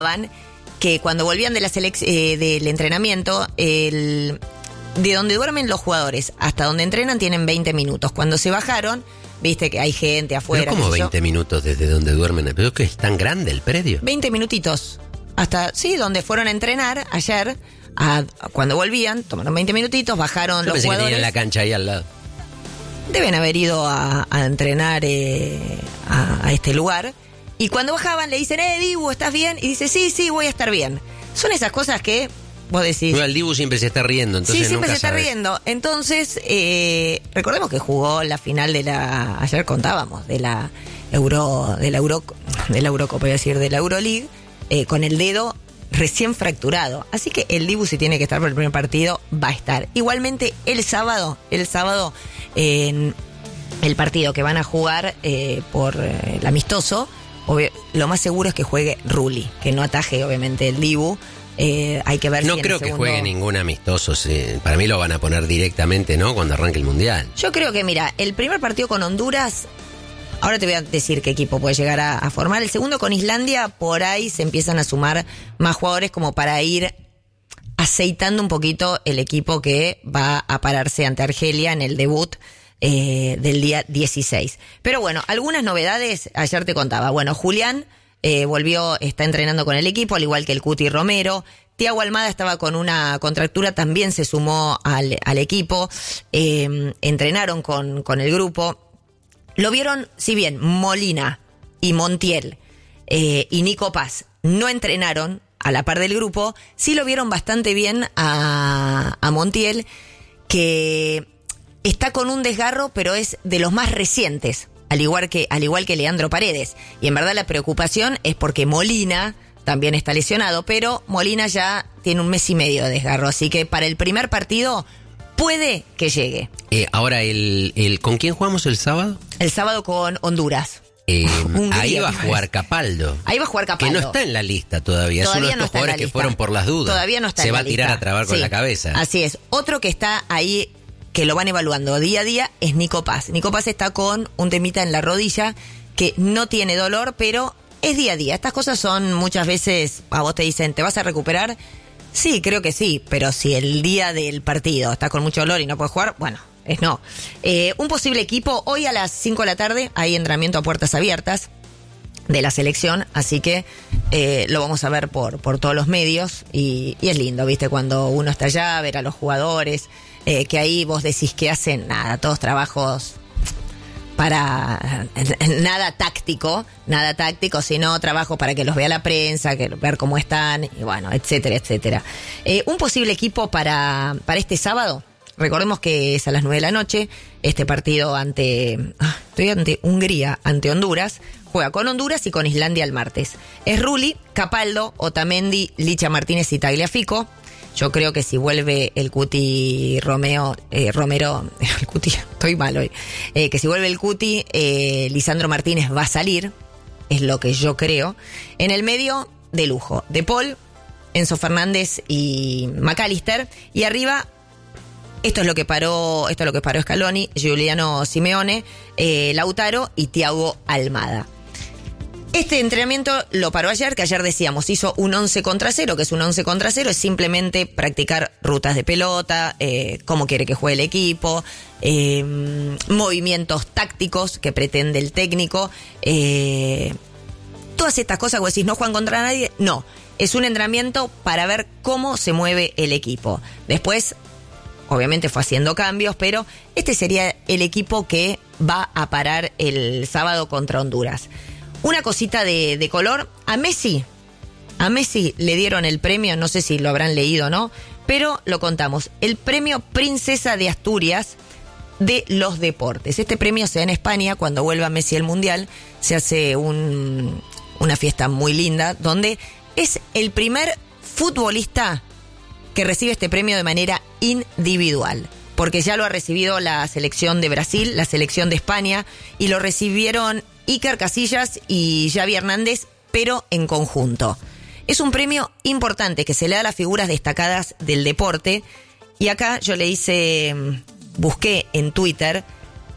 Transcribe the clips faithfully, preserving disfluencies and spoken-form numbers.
que cuando volvían de la selec- eh, del entrenamiento, el, de donde duermen los jugadores hasta donde entrenan tienen veinte minutos. Cuando se bajaron, viste que hay gente afuera. ¿Pero cómo veinte yo, minutos desde donde duermen? ¿Pero es que es tan grande el predio? veinte minutitos. Hasta, sí, donde fueron a entrenar ayer, a, a cuando volvían, tomaron veinte minutitos, bajaron Yo los pensé jugadores. que tenían la cancha ahí al lado. Deben haber ido a, a entrenar eh, a, a este lugar. Y cuando bajaban le dicen, eh, Dibu, ¿estás bien? Y dice, sí, sí, voy a estar bien. Son esas cosas que vos decís... No, el Dibu siempre se está riendo, entonces Sí, siempre nunca se está sabes. riendo. Entonces, eh, recordemos que jugó la final de la... Ayer contábamos, de la Euro... De la Euro... De la Eurocopa, voy a decir, de la Euroleague, eh, con el dedo recién fracturado. Así que el Dibu, si tiene que estar por el primer partido, va a estar. Igualmente, el sábado, el sábado, eh, en el partido que van a jugar eh, por eh, el amistoso, obvio, lo más seguro es que juegue Rulli, que no ataje, obviamente, el Dibu. Eh, hay que ver No si en creo el que segundo... juegue ningún amistoso. Sí. Para mí lo van a poner directamente, ¿no? Cuando arranque el Mundial. Yo creo que, mira, el primer partido con Honduras, ahora te voy a decir qué equipo puede llegar a, a formar. El segundo con Islandia, por ahí se empiezan a sumar más jugadores como para ir aceitando un poquito el equipo que va a pararse ante Argelia en el debut eh, del día dieciséis. Pero bueno, algunas novedades, ayer te contaba. Bueno, Julián eh, volvió, está entrenando con el equipo, al igual que el Cuti Romero. Thiago Almada estaba con una contractura, también se sumó al, al equipo. Eh, entrenaron con, con el grupo. Lo vieron, si bien Molina y Montiel eh, y Nico Paz no entrenaron a la par del grupo, sí lo vieron bastante bien a, a Montiel, que está con un desgarro, pero es de los más recientes, al igual que, al igual que Leandro Paredes. Y en verdad la preocupación es porque Molina también está lesionado, pero Molina ya tiene un mes y medio de desgarro, así que para el primer partido puede que llegue. Eh, ahora, el, el ¿con quién jugamos el sábado? El sábado con Honduras. Eh, Hungría, ahí va a me jugar parece. Capaldo. Ahí va a jugar Capaldo. Que no está en la lista todavía. Todavía es uno de no estos está en la jugadores que lista. fueron por las dudas. Todavía no está Se en va la a tirar lista. a trabar con Sí, la cabeza. Así es. Otro que está ahí, que lo van evaluando día a día, es Nico Paz. Nico Paz está con un temita en la rodilla que no tiene dolor, pero es día a día. Estas cosas son muchas veces, a vos te dicen, ¿te vas a recuperar? Sí, creo que sí, pero si el día del partido estás con mucho dolor y no puedes jugar, bueno, es no. Eh, un posible equipo, hoy a las cinco de la tarde hay entrenamiento a puertas abiertas de la selección, así que eh, lo vamos a ver por, por todos los medios y, y es lindo, ¿viste? Cuando uno está allá, ver a los jugadores, eh, que ahí vos decís que hacen nada, todos trabajos para nada táctico, nada táctico, sino trabajo para que los vea la prensa, que ver cómo están, y bueno, etcétera, etcétera. Eh, un posible equipo para, para este sábado, recordemos que es a las nueve de la noche, este partido ante, estoy ante Hungría, ante Honduras, juega con Honduras y con Islandia el martes. Es Rulli, Capaldo, Otamendi, Licha Martínez y Tagliafico. Yo creo que si vuelve el Cuti Romeo, eh, Romero, el Cuti, estoy mal hoy, eh, que si vuelve el Cuti, eh, Lisandro Martínez va a salir, es lo que yo creo. En el medio, de lujo, De Paul, Enzo Fernández y McAllister, y arriba, esto es lo que paró, esto es lo que paró Scaloni, Giuliano Simeone, eh, Lautaro y Thiago Almada. Este entrenamiento lo paró ayer, que ayer decíamos, hizo un once contra cero, que es un once contra cero, es simplemente practicar rutas de pelota, eh, cómo quiere que juegue el equipo, eh, movimientos tácticos que pretende el técnico, eh, todas estas cosas que vos decís, no juegan contra nadie, no, es un entrenamiento para ver cómo se mueve el equipo. Después, obviamente fue haciendo cambios, pero este sería el equipo que va a parar el sábado contra Honduras. Una cosita de, de color, a Messi, a Messi le dieron el premio, no sé si lo habrán leído o no, pero lo contamos, el premio Princesa de Asturias de los deportes. Este premio se da en España, cuando vuelva Messi al Mundial, se hace un, una fiesta muy linda, donde es el primer futbolista que recibe este premio de manera individual, porque ya lo ha recibido la selección de Brasil, la selección de España, y lo recibieron Iker Casillas y Xavi Hernández, pero en conjunto. Es un premio importante que se le da a las figuras destacadas del deporte, y acá yo le hice, busqué en Twitter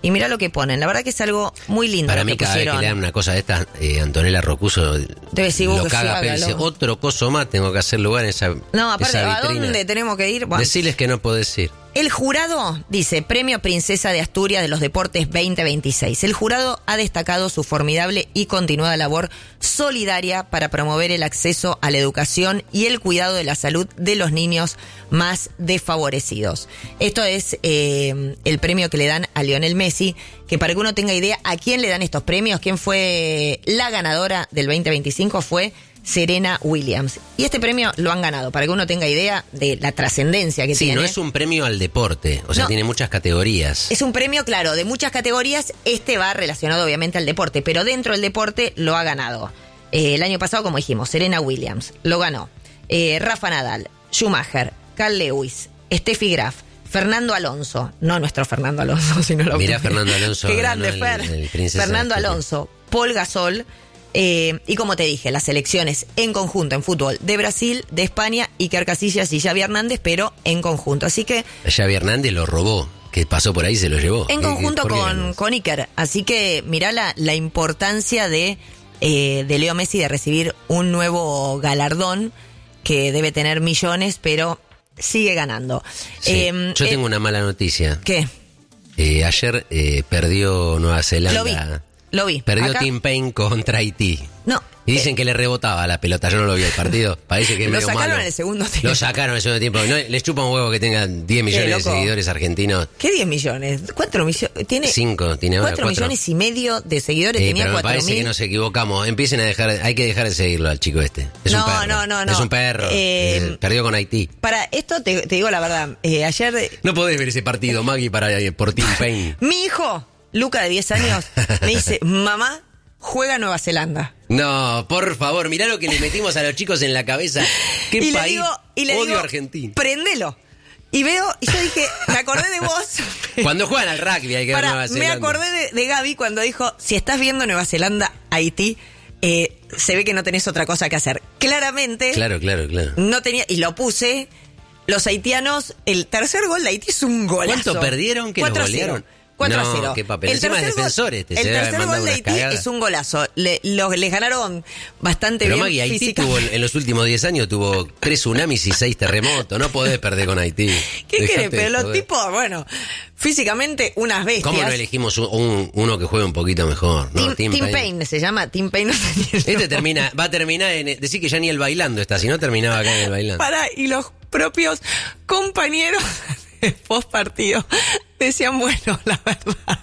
Y mira lo que ponen. La verdad que es algo muy lindo. Para lo mí, que cada pusieron. vez que le dan una cosa de estas, eh, Antonella Rocuso Debe decir, vos lo que caga, sí, pero dice, hágalo. otro coso más tengo que hacer lugar en esa, No, aparte, esa ¿a vitrina. dónde tenemos que ir? Bueno, Decirles que no podés ir. el jurado dice, Premio Princesa de Asturias de los Deportes veinte veintiséis. El jurado ha destacado su formidable y continuada labor solidaria para promover el acceso a la educación y el cuidado de la salud de los niños más desfavorecidos. Esto es eh, el premio que le dan a Lionel Messi, que para que uno tenga idea a quién le dan estos premios, quién fue la ganadora del veinte veinticinco fue Serena Williams. Y este premio lo han ganado, para que uno tenga idea de la trascendencia que Sí, tiene. no es un premio al deporte, o sea, No. tiene muchas categorías. Es un premio, claro, de muchas categorías. Este va relacionado obviamente al deporte, pero dentro del deporte lo ha ganado. Eh, el año pasado, como dijimos, Serena Williams lo ganó. Eh, Rafa Nadal, Schumacher, Carl Lewis, Steffi Graf, Fernando Alonso. No nuestro Fernando Alonso, sino lo Mirá que- Fernando Alonso. Qué grande, ganó Fer. el- el Princesa Fernando de Asturias. Alonso, Paul Gasol. Eh, y como te dije, las selecciones en conjunto en fútbol de Brasil, de España, Iker Casillas y Xavi Hernández, pero en conjunto. Así que Xavi Hernández lo robó, que pasó por ahí y se lo llevó. en ¿Qué- conjunto qué- por qué con, ganó? con Iker. Así que mirá la, la importancia de, eh, de Leo Messi de recibir un nuevo galardón que debe tener millones, pero sigue ganando. Sí. Eh, Yo eh, tengo una mala noticia. ¿Qué? Eh, ayer eh, perdió Nueva Zelanda. Lo vi, lo vi. Perdió Acá- Tim Payne contra Haití. No. Y dicen que le rebotaba la pelota. Yo no lo vi el partido. Parece que es Lo medio sacaron malo. en el segundo tiempo. Lo sacaron en el segundo tiempo. No, les chupa un huevo que tengan diez millones de loco. seguidores argentinos. ¿Qué diez millones? ¿Cuatro millones? Tiene Cinco, tiene ahora cuatro cuatro. millones y medio de seguidores. Eh, tenía pero me cuatro parece mil. que nos equivocamos. Empiecen a dejar, hay que dejar de seguirlo al chico este. Es No, un perro. no, no, no. Es un perro. Eh, Eh, perdió con Haití. Para esto te, te digo la verdad. Eh, ayer eh, No podés ver ese partido, Maggie, para, por Tim Payne. mi hijo, Luca de diez años, me dice, mamá, juega Nueva Zelanda. No, por favor, mirá lo que le metimos a los chicos en la cabeza. ¿Qué y país? le digo, y le Odio digo, a Argentina. Prendelo. Y veo, y yo dije, me acordé de vos. Cuando juegan al rugby hay que ver Pará, Nueva me Zelanda. acordé de, de Gaby cuando dijo, si estás viendo Nueva Zelanda, Haití, eh, se ve que no tenés otra cosa que hacer. Claramente, Claro, claro, claro. no tenía, y lo puse, los haitianos, el tercer gol de Haití es un golazo. ¿Cuánto perdieron que los cuatro a cero. golearon? cuatro No, a cero. qué papel. El Encima tercer es gol- defensor este, El se debe haber tercer mandado gol de unas Haití cagadas. es un golazo. Le, los- les ganaron bastante Pero bien Maggie, Haití físicamente. tuvo, en los últimos diez años tuvo tres tsunamis y seis terremotos. No podés perder con Haití. ¿Qué Dejate querés? de Pero los joder. tipos, bueno, físicamente unas bestias. ¿Cómo no elegimos un, un- uno que juegue un poquito mejor? No, Tim, Tim Payne. se llama, Tim Payne. No sé ni el Este nombre. termina, va a terminar en... Decir que ya ni el bailando está, si no terminaba acá en el bailando. Para, y los propios compañeros de post partido decían, bueno, la verdad.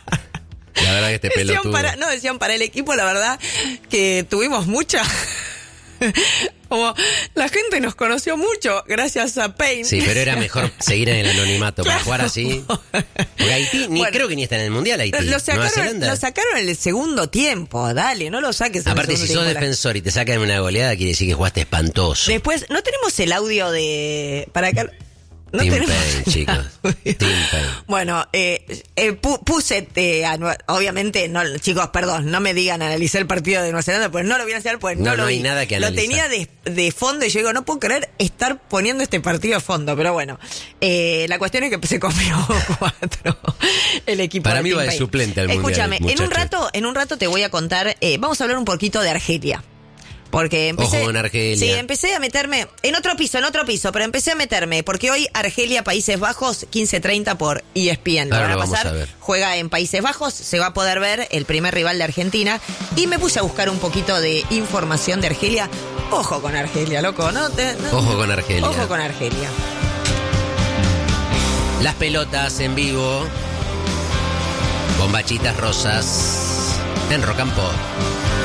La verdad que este Decían pelotudo... para, no, decían para el equipo, la verdad, que tuvimos mucha. Como la gente nos conoció mucho gracias a Payne. Sí, pero era mejor seguir en el anonimato para Claro. jugar así. Porque Haití, ni, Bueno. creo que ni está en el Mundial Haití. Lo Nueva sacaron, Zelanda. lo sacaron en el segundo tiempo, dale, no lo saques en Aparte, el si segundo sos tiempo. defensor y te sacan una goleada, quiere decir que jugaste espantoso. Después, no tenemos el audio de... Para acá... No Tim tenemos Payne, el chicos. audio. Tim Payne. Bueno, eh, eh, pu- puse, eh, a Nue- obviamente, no, chicos, perdón, no me digan analicé el partido de Nueva Zelanda, pues no lo voy a hacer, pues no, No, lo no hay vi. nada que Lo analizar. tenía de, de fondo y yo digo, no puedo creer estar poniendo este partido de fondo, pero bueno, eh, la cuestión es que se comió cuatro el equipo. Para de mí Tim va de Payne. suplente al Mundial, Escúchame, en un muchacho. rato, en un rato te voy a contar, eh, vamos a hablar un poquito de Argelia. Porque empecé, Ojo con Argelia. Sí, empecé a meterme en otro piso, en otro piso, pero empecé a meterme porque hoy Argelia, Países Bajos, quince treinta por E S P N. Lo Ahora van a lo vamos pasar. a ver. Juega en Países Bajos, se va a poder ver el primer rival de Argentina. Y me puse a buscar un poquito de información de Argelia. Ojo con Argelia, loco, ¿no? Te- no- Ojo con Argelia. Ojo con Argelia. Las pelotas en vivo. Bombachitas rosas. En Rock and Pop.